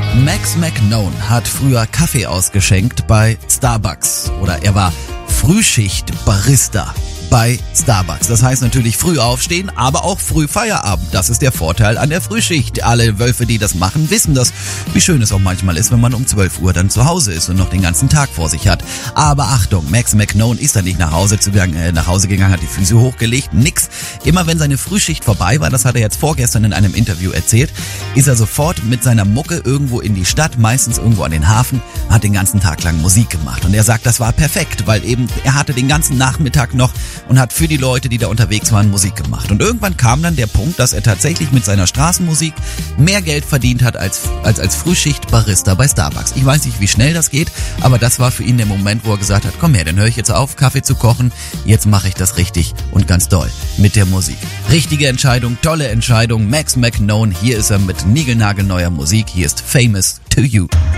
Max McKnone hat früher Kaffee ausgeschenkt bei Starbucks oder er war Frühschicht-Barista bei Starbucks. Das heißt natürlich früh aufstehen, aber auch früh Feierabend. Das ist der Vorteil an der Frühschicht. Alle Wölfe, die das machen, wissen das. Wie schön es auch manchmal ist, wenn man um 12 Uhr dann zu Hause ist und noch den ganzen Tag vor sich hat. Aber Achtung, Max McKnone ist dann nicht nach Hause gegangen, hat die Füße hochgelegt, nix. Immer wenn seine Frühschicht vorbei war, das hat er jetzt vorgestern in einem Interview erzählt, ist er sofort mit seiner Mucke irgendwo in die Stadt, meistens irgendwo an den Hafen, hat den ganzen Tag lang Musik gemacht. Und er sagt, das war perfekt, weil eben er hatte den ganzen Nachmittag noch und hat für die Leute, die da unterwegs waren, Musik gemacht. Und irgendwann kam dann der Punkt, dass er tatsächlich mit seiner Straßenmusik mehr Geld verdient hat als Frühschicht-Barista bei Starbucks. Ich weiß nicht, wie schnell das geht, aber das war für ihn der Moment, wo er gesagt hat, komm her, dann höre ich jetzt auf, Kaffee zu kochen, jetzt mache ich das richtig und ganz doll mit der Musik. Richtige Entscheidung, tolle Entscheidung. Max McKnone, hier ist er mit niegelnagelneuer Musik, hier ist Famous to You.